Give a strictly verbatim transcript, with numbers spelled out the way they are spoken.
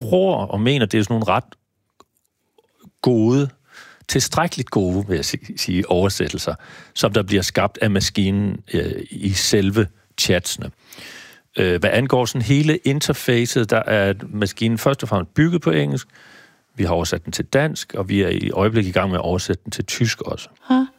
tror og mener, det er sådan nogle ret gode, tilstrækkeligt gode, vil jeg sige, oversættelser, som der bliver skabt af maskinen øh, i selve chatsene. Øh, hvad angår sådan hele interfacet, der er maskinen først og fremmest bygget på engelsk. Vi har oversat den til dansk, og vi er i øjeblikket i gang med at oversætte den til tysk også. Huh?